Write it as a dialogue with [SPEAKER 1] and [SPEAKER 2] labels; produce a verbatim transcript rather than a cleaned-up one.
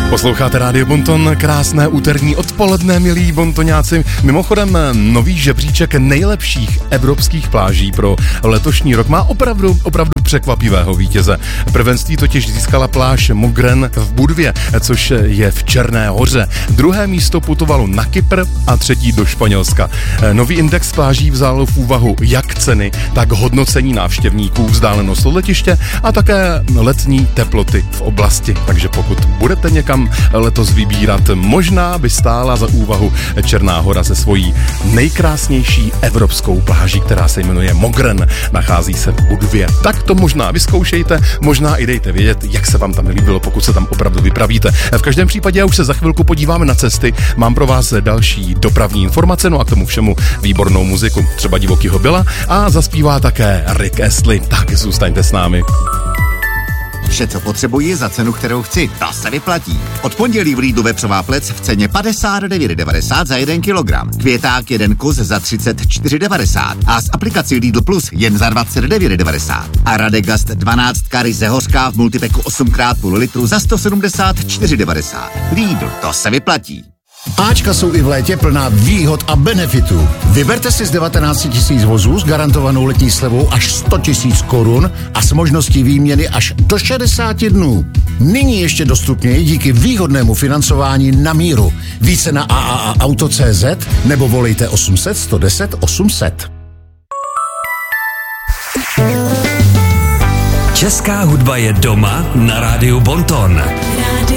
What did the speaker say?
[SPEAKER 1] Posloucháte Rádio Bonton, krásné úterní odpoledne, milí bontoňáci. Mimochodem, nový žebříček nejlepších evropských pláží pro letošní rok má opravdu, opravdu překvapivého vítěze. Prvenství totiž získala pláž Mogren v Budvě, což je v Černé Hoře. Druhé místo putovalo na Kypr a třetí do Španělska. Nový index pláží vzal v úvahu jak ceny, tak hodnocení návštěvníků, vzdálenost od letiště a také letní teploty v oblasti. Takže pokud budete někam letos vybírat, možná by stála za úvahu Černá Hora se svojí nejkrásnější evropskou pláží, která se jmenuje Mogren. Nachází se v Budvě. Tak to možná vyzkoušejte, možná i dejte vědět, jak se vám tam líbilo, pokud se tam opravdu vypravíte. V každém případě už se za chvilku podíváme na cesty. Mám pro vás další dopravní informace, no a k tomu všemu výbornou muziku, třeba Divokýho Billa, a zaspívá také Rick Astley. Tak zůstaňte s námi.
[SPEAKER 2] Vše, co potřebuji za cenu, kterou chci, to se vyplatí. Od pondělí v Lidlu vepřová plec v ceně padesát devět devadesát za jeden kilogram. Květák jeden kus za třicet čtyři devadesát a s aplikací Lidl Plus jen za dvacet devět devadesát. A Radegast dvanáct ryze hořká v multipeku osm krát půl litru za sto sedmdesát čtyři devadesát. Lidl, to se vyplatí.
[SPEAKER 3] Áčka jsou i v létě plná výhod a benefitů. Vyberte si z devatenáct tisíc vozů s garantovanou letní slevou až sto tisíc korun a s možností výměny až do šedesát dnů. Nyní ještě dostupněji díky výhodnému financování na míru. Více na a a a auto tečka cé zet nebo volejte osm set sto deset osm set.
[SPEAKER 4] Česká hudba je doma na Rádiu Bonton.